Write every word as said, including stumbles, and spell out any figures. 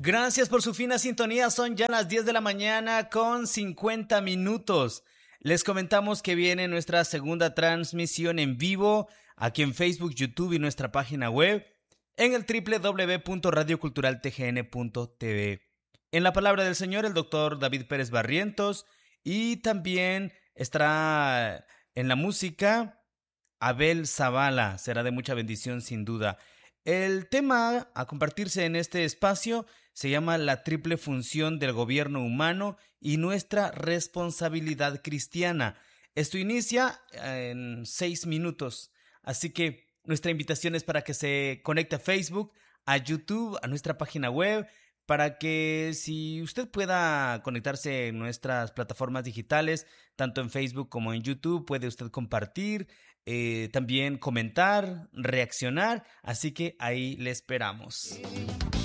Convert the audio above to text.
Gracias por su fina sintonía, son ya las diez de la mañana con cincuenta minutos. Les comentamos que viene nuestra segunda transmisión en vivo aquí en Facebook, YouTube y nuestra página web en el doble u doble u doble u punto radio cultural t g n punto t v. En la palabra del Señor, el doctor David Pérez Barrientos, y también estará en la música Abel Zavala. Será de mucha bendición sin duda. El tema a compartirse en este espacio se llama la triple función del gobierno humano y nuestra responsabilidad cristiana. Esto inicia en seis minutos, así que nuestra invitación es para que se conecte a Facebook, a YouTube, a nuestra página web, para que si usted pueda conectarse en nuestras plataformas digitales, tanto en Facebook como en YouTube, puede usted compartir, eh, también comentar, reaccionar, así que ahí le esperamos.